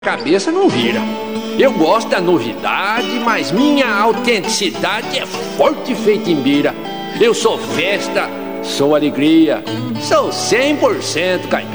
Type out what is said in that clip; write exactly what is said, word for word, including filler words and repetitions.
Cabeça não vira. Eu gosto da novidade, mas minha autenticidade é forte feita em bira. Eu sou festa, sou alegria, sou cem por cento caipira.